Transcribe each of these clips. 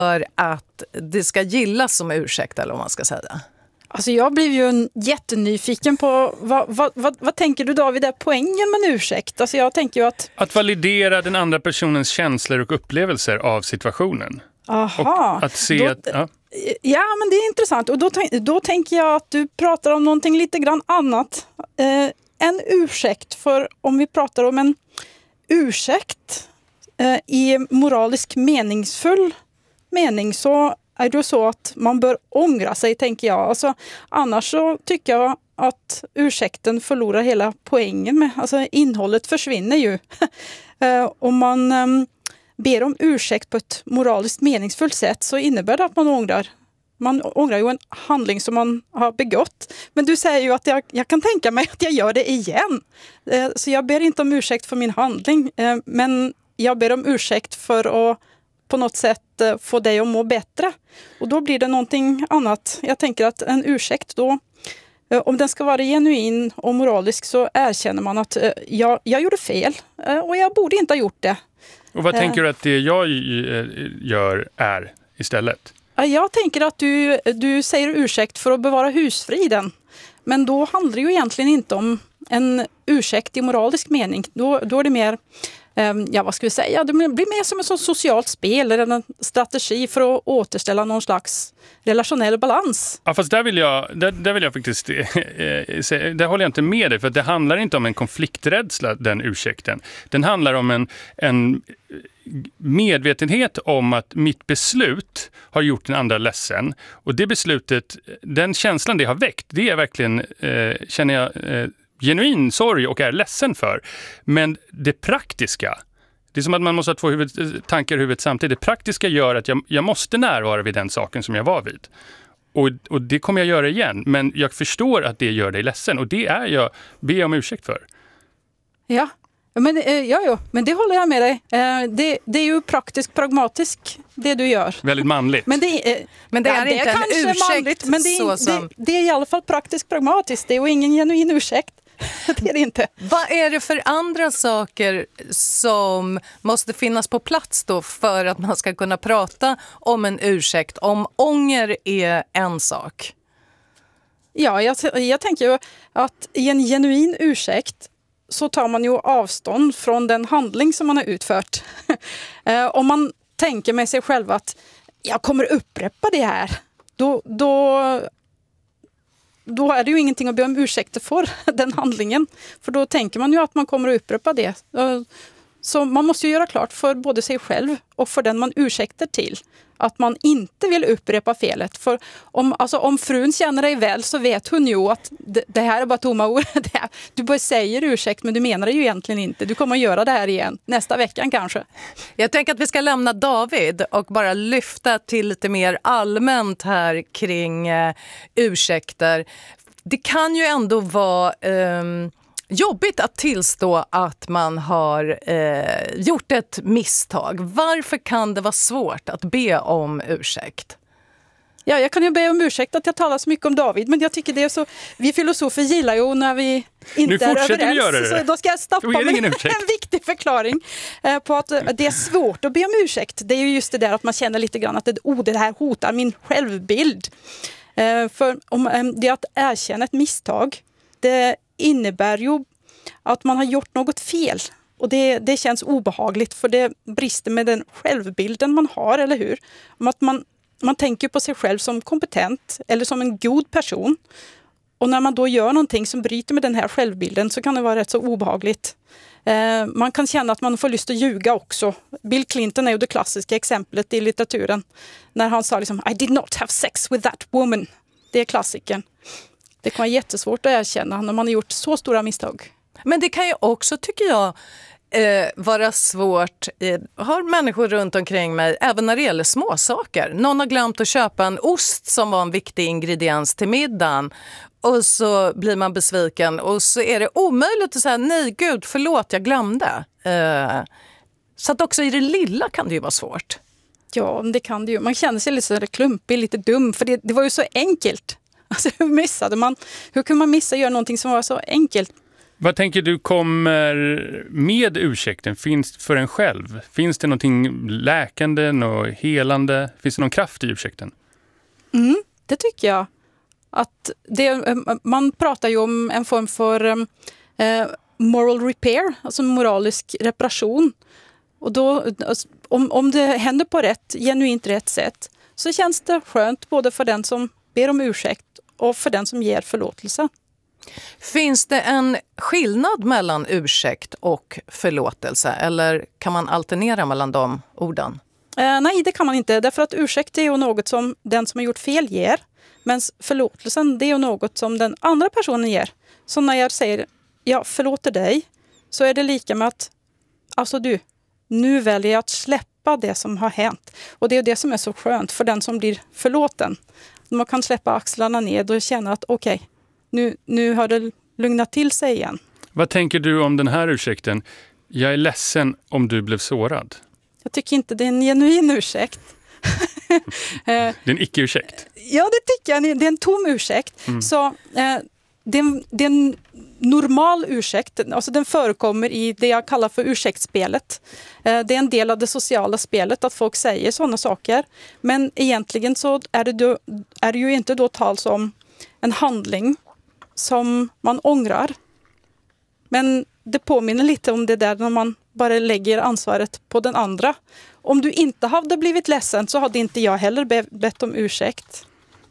för att det ska gillas som ursäkt, eller vad man ska säga? Alltså jag blev ju jättenyfiken på vad tänker du, David, är poängen med en ursäkt? Alltså jag tänker ju att validera den andra personens känslor och upplevelser av situationen. Aha. Och att se Ja, men det är intressant. Och då tänker jag att du pratar om någonting lite grann annat. En ursäkt, för om vi pratar om en ursäkt i moralisk meningsfull mening, så är det så att man bör ångra sig, tänker jag. Alltså, annars så tycker jag att ursäkten förlorar hela poängen med. Alltså innehållet försvinner ju. Om man ber om ursäkt på ett moraliskt meningsfullt sätt, så innebär det att man ångrar. Man ångrar ju en handling som man har begått. Men du säger ju att jag kan tänka mig att jag gör det igen. Så jag ber inte om ursäkt för min handling. Men jag ber om ursäkt för att på något sätt få dig att må bättre. Och då blir det någonting annat. Jag tänker att en ursäkt då, om den ska vara genuin och moralisk, så erkänner man att jag gjorde fel och jag borde inte ha gjort det. Och vad tänker du att det jag gör är istället? Jag tänker att du säger ursäkt för att bevara husfriden. Men då handlar det ju egentligen inte om en ursäkt i moralisk mening. Då är det mer, vad ska vi säga? Det blir mer som ett socialt spel eller en strategi för att återställa någon slags relationell balans. Ja, fast där vill jag faktiskt säga, där håller jag inte med dig, för det handlar inte om en konflikträdsla, den ursäkten. Den handlar om en medvetenhet om att mitt beslut har gjort den andra ledsen, och det beslutet, den känslan det har väckt, det är verkligen, känner jag, genuin sorg och är ledsen för. Men det praktiska, det är som att man måste ha två tankar i huvudet samtidigt. Det praktiska gör att jag måste närvara vid den saken som jag var vid. Och det kommer jag göra igen. Men jag förstår att det gör dig ledsen. Och det är jag ber om ursäkt för. Ja, men det håller jag med dig. Det är ju praktiskt pragmatiskt det du gör. Väldigt manligt. Men det är inte en ursäkt manligt, men det är i alla fall praktiskt pragmatiskt. Det är ju ingen genuin ursäkt. Det är det inte. Vad är det för andra saker som måste finnas på plats då för att man ska kunna prata om en ursäkt? Om ånger är en sak. Ja, jag tänker ju att i en genuin ursäkt så tar man ju avstånd från den handling som man har utfört. Om man tänker med sig själv att jag kommer upprepa det här, då är det ju ingenting att be om ursäkter för den handlingen. För då tänker man ju att man kommer att upprepa det. Så man måste ju göra klart för både sig själv och för den man ursäkter till att man inte vill upprepa felet. För om frun känner dig väl, så vet hon ju att det här är bara tomma ord. Du bara säger ursäkt, men du menar det ju egentligen inte. Du kommer att göra det här igen nästa vecka kanske. Jag tänker att vi ska lämna David och bara lyfta till lite mer allmänt här kring ursäkter. Det kan ju ändå vara jobbigt att tillstå att man har gjort ett misstag. Varför kan det vara svårt att be om ursäkt? Ja, jag kan ju be om ursäkt att jag talar så mycket om David, men jag tycker det är så, vi filosofer gillar ju när vi inte är överens. Göra det. Så då ska jag stoppa med en viktig förklaring på att det är svårt att be om ursäkt. Det är ju just det där att man känner lite grann att det här hotar min självbild. För om det att erkänna ett misstag, det innebär ju att man har gjort något fel. Och det känns obehagligt, för det brister med den självbilden man har, eller hur? Om att man tänker på sig själv som kompetent eller som en god person. Och när man då gör någonting som bryter med den här självbilden, så kan det vara rätt så obehagligt. Man kan känna att man får lust att ljuga också. Bill Clinton är ju det klassiska exemplet i litteraturen. När han sa liksom, I did not have sex with that woman. Det är klassiken. Det kan vara jättesvårt att erkänna när man har gjort så stora misstag. Men det kan ju också, tycker jag, vara svårt. Har människor runt omkring mig, även när det gäller små saker. Någon har glömt att köpa en ost som var en viktig ingrediens till middagen. Och så blir man besviken. Och så är det omöjligt att säga, nej gud, förlåt, jag glömde. Så att också i det lilla kan det ju vara svårt. Ja, det kan det ju. Man känner sig lite klumpig, lite dum. För det var ju så enkelt. Alltså hur missade man? Hur kunde man missa att göra någonting som var så enkelt? Vad tänker du kommer med ursäkten? Finns för en själv? Finns det någonting läkande och helande? Finns det någon kraft i ursäkten? Det tycker jag. Att man pratar ju om en form för moral repair, alltså moralisk reparation. Och då, om det händer på genuint rätt sätt, så känns det skönt både för den som ber om ursäkt och för den som ger förlåtelse. Finns det en skillnad mellan ursäkt och förlåtelse, eller kan man alternera mellan de orden? Nej, det kan man inte. Därför att ursäkt är ju något som den som har gjort fel ger. Men förlåtelsen, det är ju något som den andra personen ger. Så när jag säger jag förlåter dig, så är det lika med att alltså nu väljer jag att släppa det som har hänt. Och det är det som är så skönt för den som blir förlåten. Man kan släppa axlarna ner och känna att okej, nu har det lugnat till sig igen. Vad tänker du om den här ursäkten? Jag är ledsen om du blev sårad. Jag tycker inte det är en genuin ursäkt. Det är en icke-ursäkt. Ja, det tycker jag. Det är en tom ursäkt. Så det är en normal ursäkt. Alltså den förekommer i det jag kallar för ursäktsspelet. Det är en del av det sociala spelet att folk säger sådana saker. Men egentligen så är det ju inte då tals om en handling som man ångrar. Men det påminner lite om det där när man bara lägger ansvaret på den andra. Om du inte hade blivit ledsen så hade inte jag heller bett om ursäkt.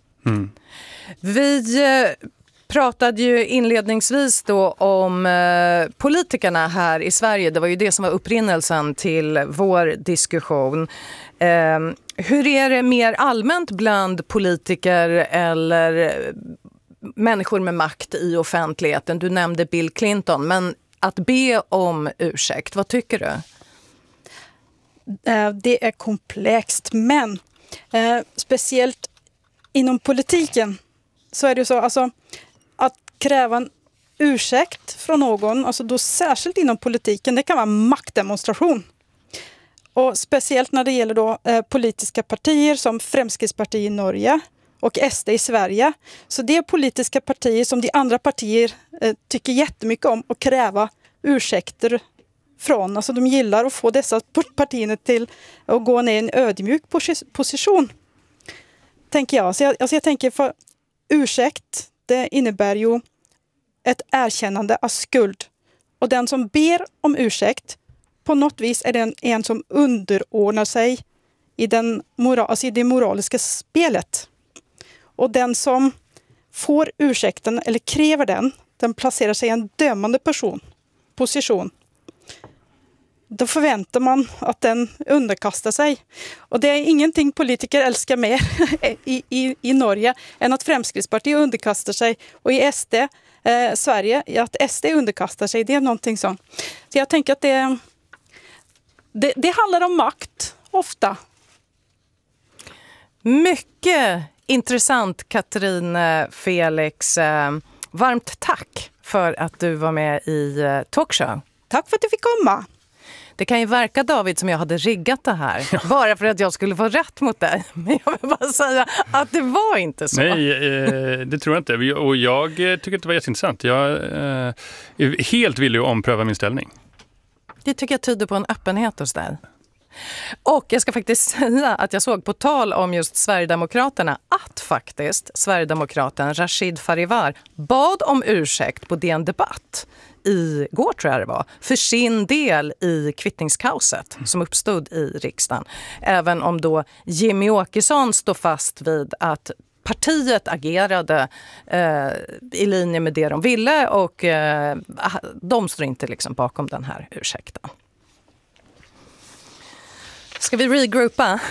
Vi pratade ju inledningsvis då om politikerna här i Sverige. Det var ju det som var upprinnelsen till vår diskussion. Hur är det mer allmänt bland politiker eller människor med makt i offentligheten? Du nämnde Bill Clinton, men att be om ursäkt, vad tycker du? Det är komplext, men speciellt inom politiken så är det ju så, alltså, att kräva en ursäkt från någon, alltså då särskilt inom politiken, det kan vara maktdemonstration. Och speciellt när det gäller då politiska partier som Fremskrittspartiet i Norge och SD i Sverige. Så det är politiska partier som de andra partier tycker jättemycket om att kräva ursäkter från. Alltså de gillar att få dessa partierna till att gå ner i en ödmjuk position. Tänker jag. Så jag tänker för ursäkt, det innebär ju ett erkännande av skuld. Och den som ber om ursäkt, på något vis är det en som underordnar sig i det moraliska spelet. Och den som får ursäkten eller kräver den placerar sig i en dömande position. Då förväntar man att den underkastar sig. Och det är ingenting politiker älskar mer i Norge än att Fremskrittspartiet underkastar sig. Och i SD, Sverige, att SD underkastar sig, det är någonting sånt. Så jag tänker att det handlar om makt, ofta. Mycket intressant, Katrin Felix. Varmt tack för att du var med i Talkshow. Tack för att du fick komma. Det kan ju verka, David, som jag hade riggat det här. Bara för att jag skulle få rätt mot dig. Men jag vill bara säga att det var inte så. Nej, det tror jag inte. Och jag tycker att det var jätteintressant. Jag är helt villig att ompröva min ställning. Det tycker jag tyder på en öppenhet hos dig. Och jag ska faktiskt säga att jag såg på tal om just Sverigedemokraterna att faktiskt Sverigedemokraten Rashid Farivar bad om ursäkt på DN Debatt igår, tror jag det var, för sin del i kvittningskaoset som uppstod i riksdagen. Även om då Jimmy Åkesson står fast vid att partiet agerade i linje med det de ville och de står inte liksom bakom den här ursäkten. Ska vi regroupa?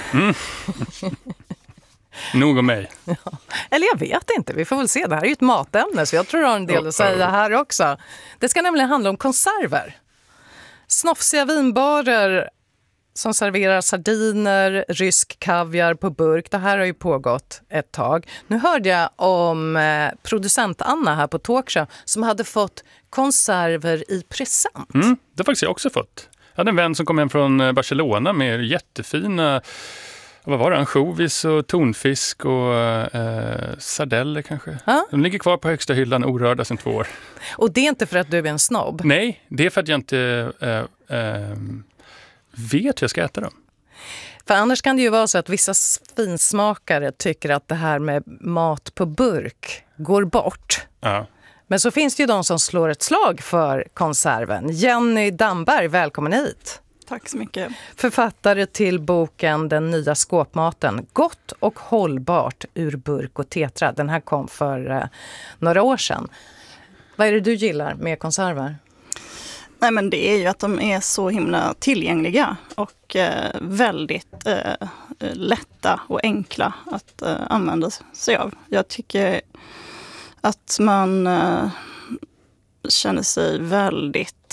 Nog om mig. Ja. Eller jag vet inte, vi får väl se. Det här är ju ett matämne så jag tror jag har en del att säga här också. Det ska nämligen handla om konserver. Snofsiga vinbarer som serverar sardiner, rysk kaviar på burk. Det här har ju pågått ett tag. Nu hörde jag om producent Anna här på Talkshow som hade fått konserver i present. Det har faktiskt jag också fått. Jag hade en vän som kom hem från Barcelona med jättefina vad var det? Ansjovis och tonfisk och sardeller kanske. De ligger kvar på högsta hyllan orörda sedan 2 år. Och det är inte för att du är en snobb? Nej, det är för att jag inte vet hur jag ska äta dem. För annars kan det ju vara så att vissa finsmakare tycker att det här med mat på burk går bort. Ja. Men så finns det ju de som slår ett slag för konserven. Jenny Damberg, välkommen hit. Tack så mycket. Författare till boken Den nya skåpmaten. Gott och hållbart ur burk och tetra. Den här kom för några år sedan. Vad är det du gillar med konserver? Nej, men det är ju att de är så himla tillgängliga och väldigt lätta och enkla att använda sig av. Jag tycker att man känner sig väldigt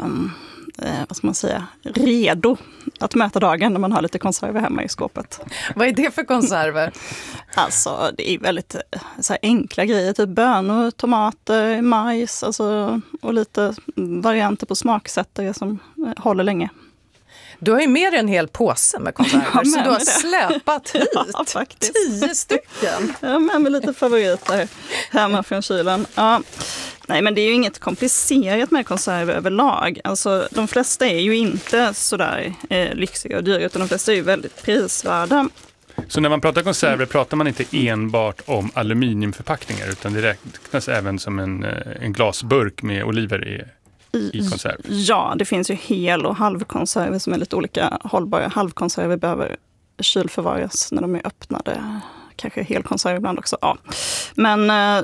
vad ska man säga, redo att möta dagen när man har lite konserver hemma i skåpet. Vad är det för konserver? Alltså det är väldigt så här enkla grejer, typ bönor, tomater, majs och lite varianter på smaksättare som håller länge. Du har ju mer en hel påse med konserver, så du har släpat hit 10 stycken. Ja, med lite favoriter hemma från kylen. Ja. Nej, men det är ju inget komplicerat med konserver överlag. Alltså, de flesta är ju inte sådär lyxiga och dyra, utan de flesta är ju väldigt prisvärda. Så när man pratar konserver pratar man inte enbart om aluminiumförpackningar, utan det räknas även som en glasburk med oliver i konserv? Ja, det finns ju hel- och halvkonserver som är lite olika hållbara. Halvkonserver behöver kylförvaras när de är öppnade. Kanske helkonserv ibland också. Ja. Men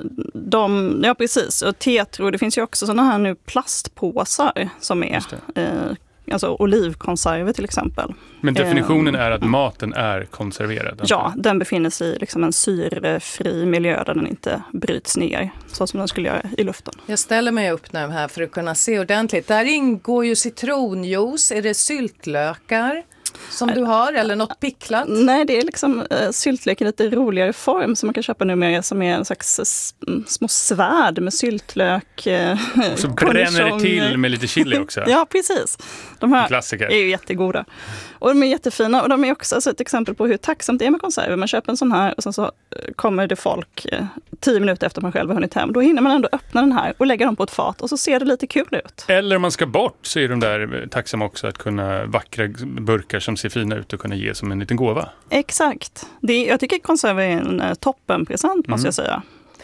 ja precis. Och tetro, det finns ju också sådana här nu plastpåsar som är alltså olivkonserver till exempel. Men definitionen är att maten är konserverad? Ja, den befinner sig i liksom en syrefri miljö där den inte bryts ner så som den skulle göra i luften. Jag ställer mig upp nu här för att kunna se ordentligt. Där ingår ju citronjuice. Är det syltlökar som du har eller något picklat? Nej, det är liksom syltlök i lite roligare form som man kan köpa numera, som är en slags små svärd med syltlök. Och så bränner det till med lite chili också. Ja, precis. De här klassiker är ju jättegoda. Och de är jättefina, och de är också alltså ett exempel på hur tacksamt det är med konserver. Man köper en sån här och sen så kommer det folk 10 minuter efter man själv har hunnit hem. Då hinner man ändå öppna den här och lägga dem på ett fat och så ser det lite kul ut. Eller om man ska bort så är de där tacksamma också att kunna vackra burkar som ser fina ut och kunna ge som en liten gåva. Exakt. Jag tycker konserver är en toppenpresent måste jag säga.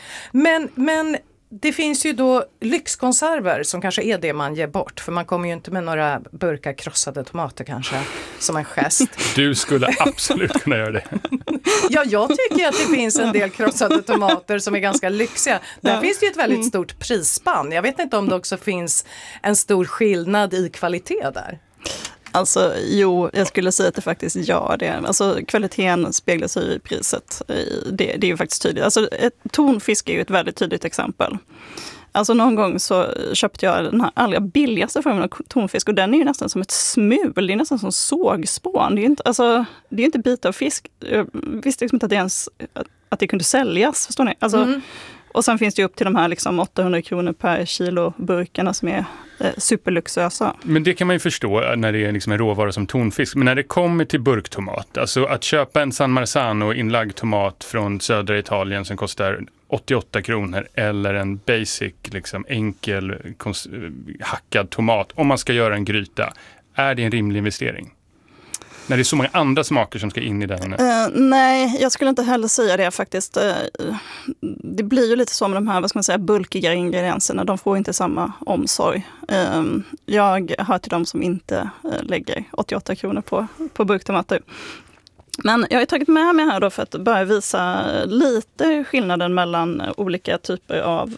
Men det finns ju då lyxkonserver som kanske är det man ger bort. För man kommer ju inte med några burkar krossade tomater kanske som en gest. Du skulle absolut kunna göra det. Ja, jag tycker att det finns en del krossade tomater som är ganska lyxiga. Där finns det ju ett väldigt stort prisspann. Jag vet inte om det också finns en stor skillnad i kvalitet där. Alltså, jo, jag skulle säga att det faktiskt gör det. Alltså, kvaliteten speglar sig i priset. Det är ju faktiskt tydligt. Alltså, tonfisk är ju ett väldigt tydligt exempel. Alltså, någon gång så köpte jag den här allra billigaste formen av tonfisk, och den är ju nästan som ett smul. Det är nästan som sågspån. Det är ju inte bitar av fisk. Jag visste liksom inte att det kunde säljas, förstår ni? Alltså, och sen finns det ju upp till de här liksom 800 kronor per kilo burkarna som är superluxösa. Men det kan man ju förstå när det är liksom en råvara som tonfisk. Men när det kommer till burktomat, alltså att köpa en San Marzano inlagd tomat från södra Italien som kostar 88 kronor eller en basic, liksom enkel hackad tomat, om man ska göra en gryta, är det en rimlig investering? När det är så många andra smaker som ska in i den? Nej, jag skulle inte heller säga det faktiskt. Det blir ju lite så med de här, vad ska man säga, bulkiga ingredienserna. De får inte samma omsorg. Jag hör till dem som inte lägger 88 kronor på burktomater. Men jag har tagit med mig här då för att bara visa lite skillnaden mellan olika typer av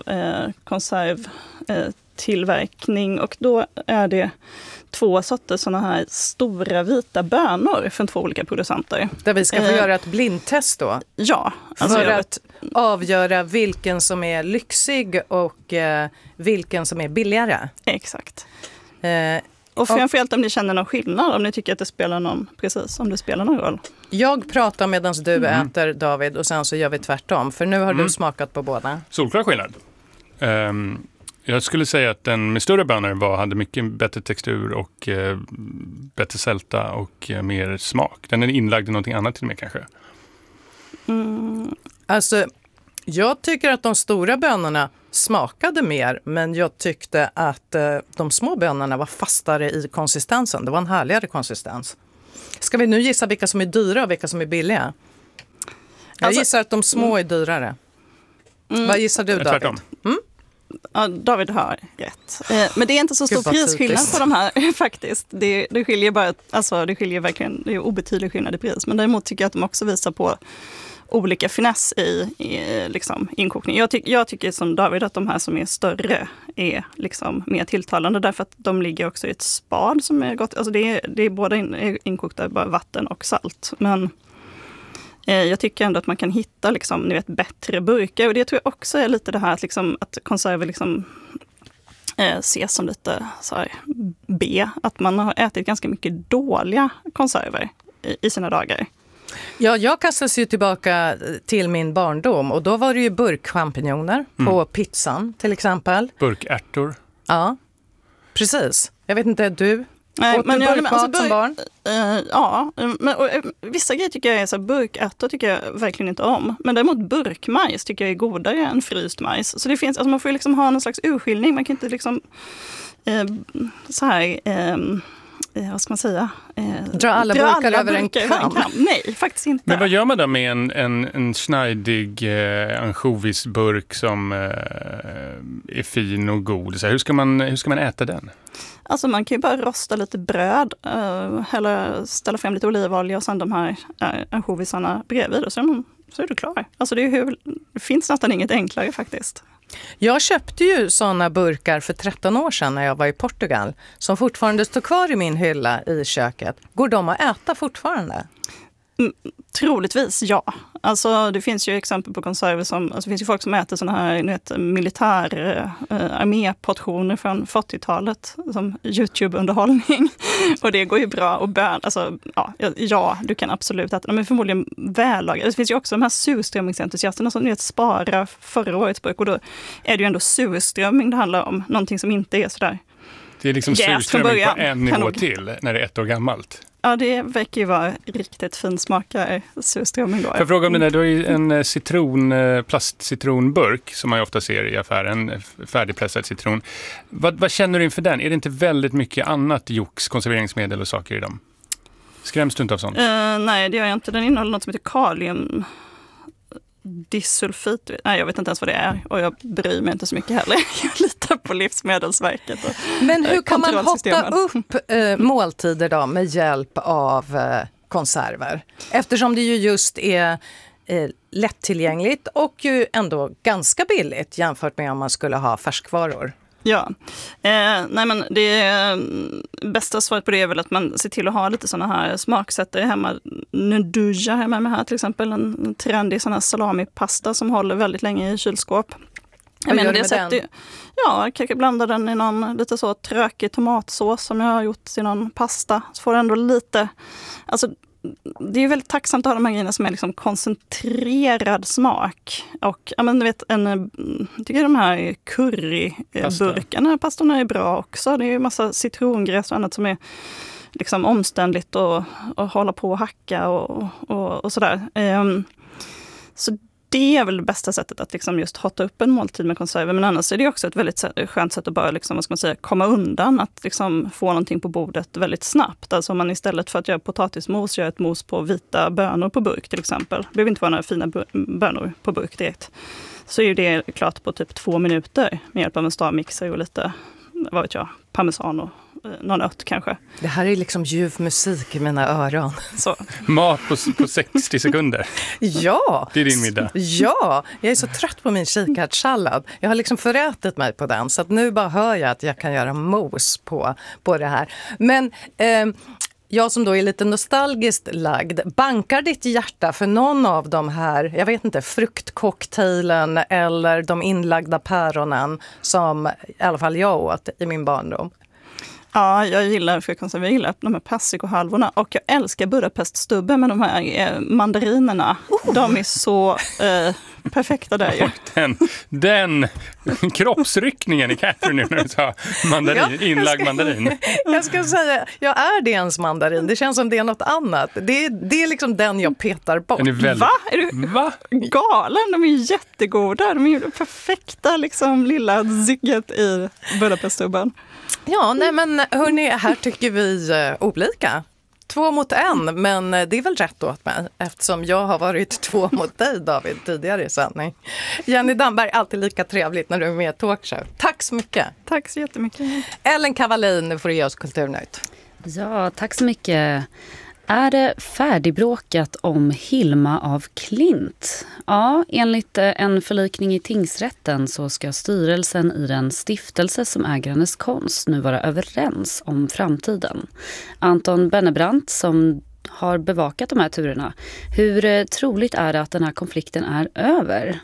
konservtillverkning. Och då är det 2 sorter såna här stora vita bönor från 2 olika producenter. Där vi ska få göra ett blindtest då? Ja. Alltså för att avgöra vilken som är lyxig och vilken som är billigare. Exakt. Och framförallt om ni känner någon skillnad, om ni tycker att det spelar någon roll. Jag pratar medan du äter, David, och sen så gör vi tvärtom. För nu har du smakat på båda. Solklar skillnad. Jag skulle säga att den med större bönor hade mycket bättre textur och bättre sälta och mer smak. Den är inlagd i någonting annat till och med kanske. Alltså, jag tycker att de stora bönorna smakade mer, men jag tyckte att de små bönorna var fastare i konsistensen. Det var en härligare konsistens. Ska vi nu gissa vilka som är dyra och vilka som är billiga? Jag gissar att de små är dyrare. Vad gissar du, David? Ja, David har rätt. Men det är inte så stor prisskillnad på de här faktiskt. Det skiljer bara, alltså det skiljer verkligen, det är obetydlig skillnad i pris. Men däremot tycker jag att de också visar på olika finess i liksom inkokning. Jag tycker som David att de här som är större är liksom mer tilltalande därför att de ligger också i ett spad som är gott. Alltså det är båda inkokta bara vatten och salt. Men jag tycker ändå att man kan hitta liksom, ni vet, bättre burkar. Och det tror jag också är lite det här att, liksom, att konserver liksom, ses som lite så här, B. Att man har ätit ganska mycket dåliga konserver i sina dagar. Ja, jag kastades ju tillbaka till min barndom och då var det ju burkchampinjoner på pizzan till exempel. Burkärtor. Ja, precis. Jag vet inte, du? Nej, åt du burkmat som barn? Ja, men, vissa grejer tycker jag är så här, burkärtor tycker jag verkligen inte om. Men däremot burkmajs tycker jag är godare än fryst majs. Så det finns, alltså man får ju liksom ha någon slags urskiljning. Man kan inte liksom så här... vad ska man säga? Dra alla burkar över en kam? Nej, faktiskt inte. Men vad gör man då med en schneidig ansjovisburk som är fin och god? Så här, hur ska man äta den? Alltså man kan ju bara rosta lite bröd, eller ställa fram lite olivolja och sen de här ansjovisarna bredvid och så är du klar. Alltså det finns nästan inget enklare faktiskt. Jag köpte ju sådana burkar för 13 år sedan när jag var i Portugal som fortfarande står kvar i min hylla i köket. Går de att äta fortfarande? Troligtvis, ja. Alltså det finns ju exempel på konserver som, alltså det finns ju folk som äter såna här militär arméportioner från 40-talet som YouTube-underhållning. Och det går ju bra och alltså ja, du kan absolut äta. De är förmodligen vällagade. Det finns ju också de här surströmmingsentusiasterna som sparar förra årets burk och då är det ju ändå surströmming det handlar om. Någonting som inte är sådär. Det är liksom surströmming på en nivå till när det är 1 år gammalt. Ja, det verkar ju vara riktigt finsmakare surströmming då. Får jag fråga om den där, du har ju en plastcitronburk som man ju ofta ser i affären, färdigpressad citron. Vad känner du inför den? Är det inte väldigt mycket annat jox, konserveringsmedel och saker i dem? Skräms du inte av sånt? Nej, det gör jag inte. Den innehåller något som heter kalium. Disulfit, nej jag vet inte ens vad det är och jag bryr mig inte så mycket heller. Jag litar på Livsmedelsverket. Men hur kan man hotta upp måltider då med hjälp av konserver? Eftersom det ju just är lättillgängligt och ju ändå ganska billigt jämfört med om man skulle ha färskvaror. Ja, nej men det bästa svaret på det är väl att man ser till att ha lite såna här smaksättare hemma. Nduja hemma med här till exempel, en trendig sån här salamipasta som håller väldigt länge i kylskåp. Vad gör du med den? Ja, jag kan blanda den i någon lite så trökig tomatsås som jag har gjort i någon pasta. Så får det ändå lite, alltså det är väldigt tacksamt att ha de här grejerna som är liksom koncentrerad smak. Och ja, men du vet, jag tycker de här curryburkarna, pastorna är bra också. Det är ju massa citrongräs och annat som är liksom omständligt och hålla på och hacka och sådär. Så det är väl det bästa sättet att liksom just hotta upp en måltid med konserver. Men annars är det också ett väldigt skönt sätt att bara liksom, vad ska man säga, komma undan. Att liksom få någonting på bordet väldigt snabbt. Alltså om man istället för att göra potatismos gör ett mos på vita bönor på burk till exempel. Det behöver inte vara några fina bönor på burk direkt. Så är det klart på typ 2 minuter med hjälp av en stavmixer och lite, vad vet jag, parmesan och någon ört kanske. Det här är liksom ljuv musik i mina öron. Så. Mat på 60 sekunder. Ja. Det är din middag. Ja, jag är så trött på min kikärtssallad. Jag har liksom förätit mig på den så att nu bara hör jag att jag kan göra mos på det här. Men jag som då är lite nostalgiskt lagd, bankar ditt hjärta för någon av de här, jag vet inte, fruktcocktailen eller de inlagda päronen som i alla fall jag åt i min barndom? Ja, jag gillar de här persikohalvorna och jag älskar Budapeststubben med de här mandarinerna. De är så perfekta där ju. Den kroppsryckningen i Catherine nu när du sa mandarin, inlagd mandarin. Jag ska säga, jag är det ens mandarin. Det känns som det är något annat. Det är liksom den jag petar bort. Den är väldigt... Va? Är du galen? De är ju jättegoda. De är ju det perfekta liksom, lilla zygget i Budapeststubben. Ja, nej men hörni, här tycker vi olika. 2 mot 1, men det är väl rätt åt mig eftersom jag har varit 2 mot dig, David, tidigare i sändning. Jenny Damberg, alltid lika trevligt när du är med i talkshow. Tack så mycket. Tack så jättemycket. Ellen Cavallin, nu får du ge oss Kulturnytt. Ja, tack så mycket. Är det färdigbråkat om Hilma av Klint? Ja, enligt en förlikning i tingsrätten så ska styrelsen i den stiftelse som äger hennes konst nu vara överens om framtiden. Anton Bennebrandt som har bevakat de här turerna. Hur troligt är det att den här konflikten är över?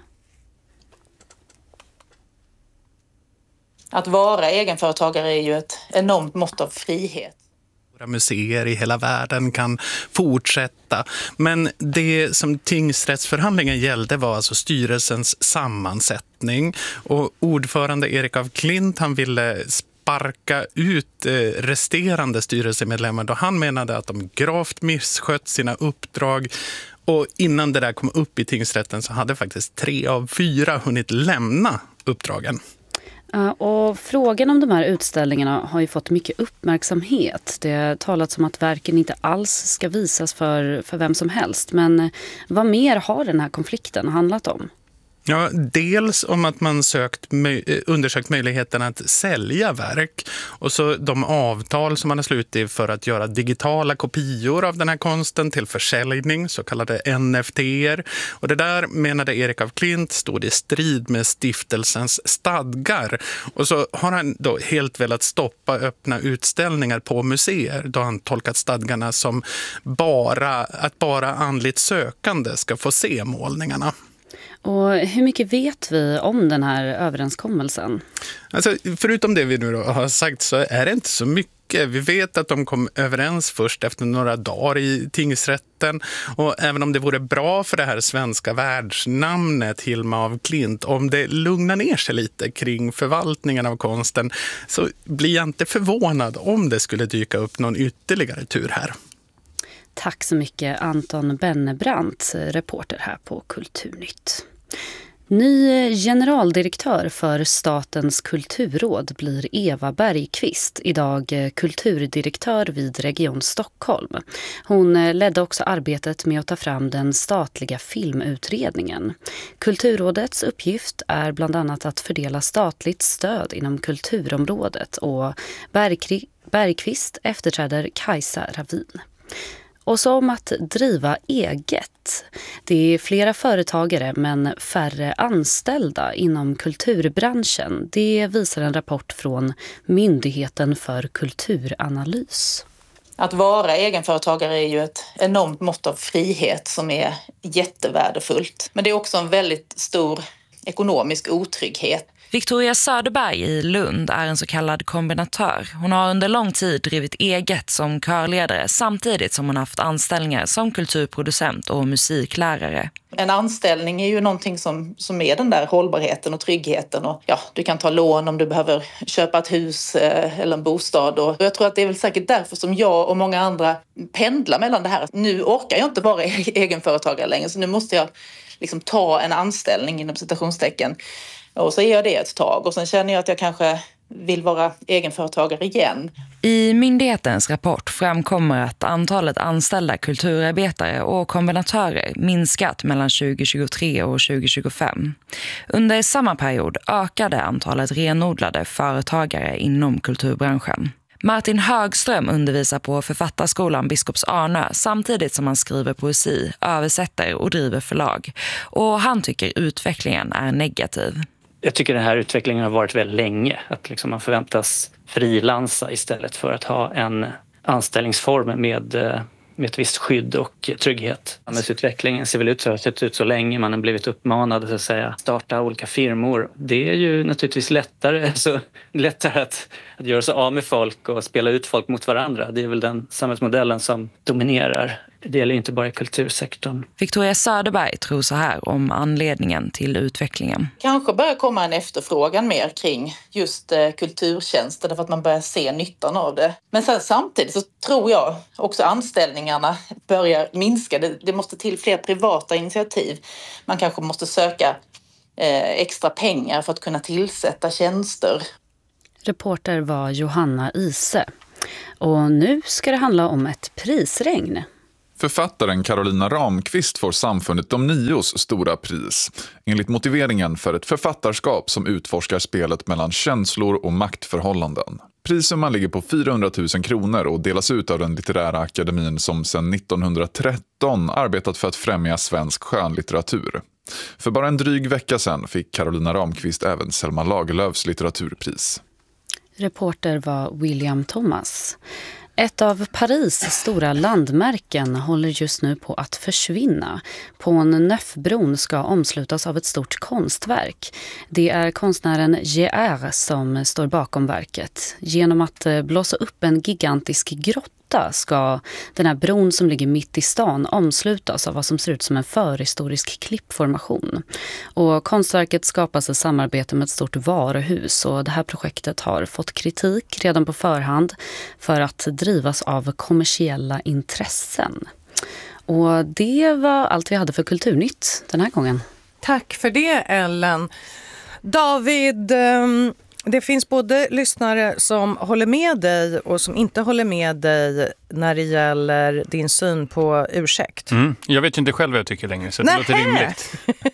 Att vara egenföretagare är ju ett enormt mått av frihet. Museer i hela världen kan fortsätta. Men det som tingsrättsförhandlingen gällde var alltså styrelsens sammansättning. Och ordförande Erik af Klint, han ville sparka ut resterande styrelsemedlemmar då han menade att de gravt misskött sina uppdrag. Och innan det där kom upp i tingsrätten så hade faktiskt 3 av 4 hunnit lämna uppdragen. Och frågan om de här utställningarna har ju fått mycket uppmärksamhet. Det har talats om att verken inte alls ska visas för vem som helst. Men vad mer har den här konflikten handlat om? Ja, dels om att man undersökt möjligheten att sälja verk och så de avtal som man har slutit för att göra digitala kopior av den här konsten till försäljning, så kallade NFT:er. Och det där menade Erik af Klint stod i strid med stiftelsens stadgar. Och så har han då helt velat stoppa öppna utställningar på museer då han tolkat stadgarna som att bara andligt sökande ska få se målningarna. Och hur mycket vet vi om den här överenskommelsen? Alltså, förutom det vi nu då har sagt så är det inte så mycket. Vi vet att de kom överens först efter några dagar i tingsrätten. Och även om det vore bra för det här svenska världsnamnet Hilma af Klint, om det lugnar ner sig lite kring förvaltningen av konsten, så blir jag inte förvånad om det skulle dyka upp någon ytterligare tur här. Tack så mycket Anton Bennebrandt, reporter här på Kulturnytt. Ny generaldirektör för Statens kulturråd blir Eva Bergqvist, idag kulturdirektör vid Region Stockholm. Hon ledde också arbetet med att ta fram den statliga filmutredningen. Kulturrådets uppgift är bland annat att fördela statligt stöd inom kulturområdet och Bergqvist efterträder Kajsa Ravin. Och så om att driva eget. Det är flera företagare men färre anställda inom kulturbranschen. Det visar en rapport från Myndigheten för kulturanalys. Att vara egenföretagare är ju ett enormt mått av frihet som är jättevärdefullt. Men det är också en väldigt stor ekonomisk otrygghet. Victoria Söderberg i Lund är en så kallad kombinatör. Hon har under lång tid drivit eget som körledare samtidigt som hon haft anställningar som kulturproducent och musiklärare. En anställning är ju någonting som är den där hållbarheten och tryggheten. Och ja, du kan ta lån om du behöver köpa ett hus eller en bostad. Och jag tror att det är väl säkert därför som jag och många andra pendlar mellan det här. Nu orkar jag inte vara egenföretagare längre, så nu måste jag liksom ta en anställning inom citationstecken. Och så är jag det ett tag och sen känner jag att jag kanske vill vara egenföretagare igen. I myndighetens rapport framkommer att antalet anställda kulturarbetare och kombinatörer minskat mellan 2023 och 2025. Under samma period ökade antalet renodlade företagare inom kulturbranschen. Martin Högström undervisar på författarskolan Biskops Arnö samtidigt som han skriver poesi, översätter och driver förlag. Och han tycker utvecklingen är negativ. Jag tycker den här utvecklingen har varit väldigt länge. Att liksom man förväntas frilansa istället för att ha en anställningsform med ett visst skydd och trygghet. Samhällsutvecklingen ser väl ut så, har sett ut så länge. Man har blivit uppmanad så att säga, starta olika firmor. Det är ju naturligtvis lättare att göra sig av med folk och spela ut folk mot varandra. Det är väl den samhällsmodellen som dominerar. Det gäller inte bara i kultursektorn. Victoria Söderberg tror så här om anledningen till utvecklingen. Kanske börjar komma en efterfrågan mer kring just kulturtjänster därför att man börjar se nyttan av det. Men sen samtidigt så tror jag också anställningarna börjar minska. Det måste till fler privata initiativ. Man kanske måste söka extra pengar för att kunna tillsätta tjänster. Reporter var Johanna Ise. Och nu ska det handla om ett prisregn. Författaren Carolina Ramqvist får samfundet De Nios stora pris. Enligt motiveringen för ett författarskap som utforskar spelet mellan känslor och maktförhållanden. Prissumman ligger på 400 000 kronor och delas ut av den litterära akademin som sedan 1913 arbetat för att främja svensk skönlitteratur. För bara en dryg vecka sedan fick Carolina Ramqvist även Selma Lagerlöfs litteraturpris. Reporter var William Thomas. Ett av Paris stora landmärken håller just nu på att försvinna. Pont-Neuf-bron ska omslutas av ett stort konstverk. Det är konstnären J.R. som står bakom verket. Genom att blåsa upp en gigantisk grotta ska den här bron som ligger mitt i stan omslutas av vad som ser ut som en förhistorisk klippformation. Och konstverket skapas i samarbete med ett stort varuhus och det här projektet har fått kritik redan på förhand för att drivas av kommersiella intressen. Och det var allt vi hade för Kulturnytt den här gången. Tack för det, Ellen. David, det finns både lyssnare som håller med dig och som inte håller med dig när det gäller din syn på ursäkt. Jag vet inte själv vad jag tycker längre, så det låter rimligt.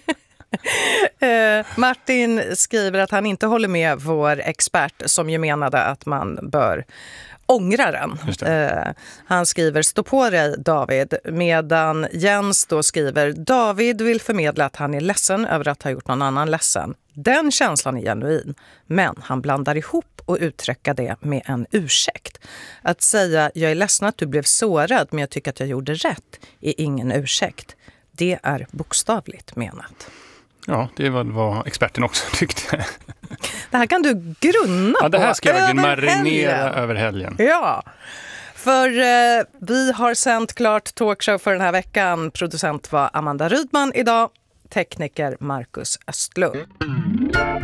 Martin skriver att han inte håller med vår expert som ju menade att man bör ångra den. Han skriver, stå på dig David, medan Jens då skriver, David vill förmedla att han är ledsen över att ha gjort någon annan ledsen. Den känslan är genuin, men han blandar ihop och uttrycker det med en ursäkt. Att säga, jag är ledsen att du blev sårad men jag tycker att jag gjorde rätt är ingen ursäkt. Det är bokstavligt menat. Ja, det var vad experten också tyckte. Det här kan du grunna på. Det här ska jag över marinera helgen. Över helgen. Ja, för vi har sänt klart talkshow för den här veckan. Producent var Amanda Rydman idag. Tekniker Marcus Östlund.